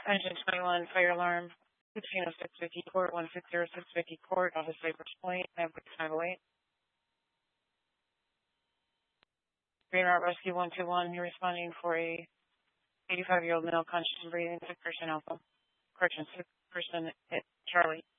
Engine 21, fire alarm, 1606 Vicky Court, 1606 Vicky Court, Office Cypress Point, 9.508. Green Route Rescue 121, you're responding for a 85-year-old male conscious and breathing, sick person alpha. Correction, sick person at Charlie.